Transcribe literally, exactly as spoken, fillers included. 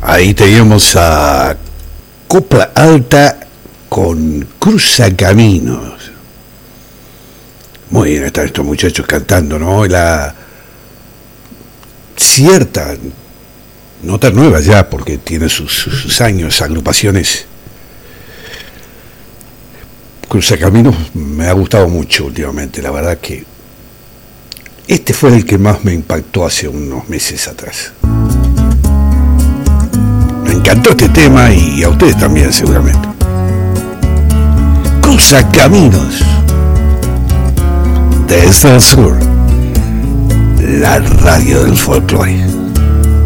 Ahí teníamos a Copla Alta con Cruzacaminos. Muy bien están estos muchachos cantando, ¿no? La cierta, no tan nueva ya, porque tiene sus, sus años, agrupaciones. Cruzacaminos me ha gustado mucho últimamente, la verdad que este fue el que más me impactó hace unos meses atrás. Me encantó este tema y a ustedes también seguramente. Cruzacaminos desde el sur, la radio del folclore.